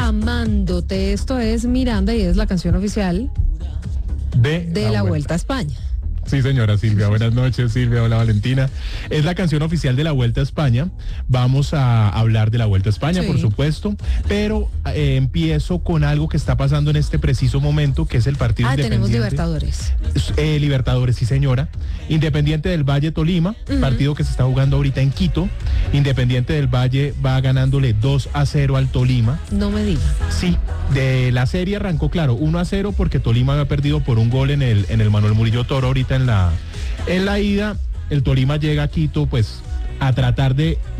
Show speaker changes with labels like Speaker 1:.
Speaker 1: Amándote. Esto es Miranda y es la canción oficial de la Vuelta a España.
Speaker 2: Sí, señora Silvia. Buenas noches, Silvia. Hola, Valentina. Es la canción oficial de la Vuelta a España. Vamos a hablar de la Vuelta a España,
Speaker 1: sí,
Speaker 2: por supuesto, pero empiezo con algo que está pasando en este preciso momento, que es el partido Independiente.
Speaker 1: Tenemos Libertadores.
Speaker 2: Libertadores, sí, señora. Independiente del Valle Tolima, partido que se está jugando ahorita en Quito. Independiente del Valle va ganándole 2-0 al Tolima.
Speaker 1: No me diga.
Speaker 2: Sí, de la serie arrancó, claro, 1-0 porque Tolima había perdido por un gol en el Manuel Murillo Toro ahorita en la ida. El Tolima llega a Quito pues a tratar de